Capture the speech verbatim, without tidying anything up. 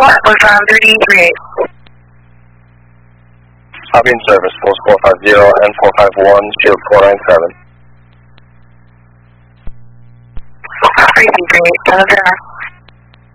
What was on thirty three eight? I'll be in service, Force four five zero and four five one, shield four nine seven. thirty three eight, seven zero.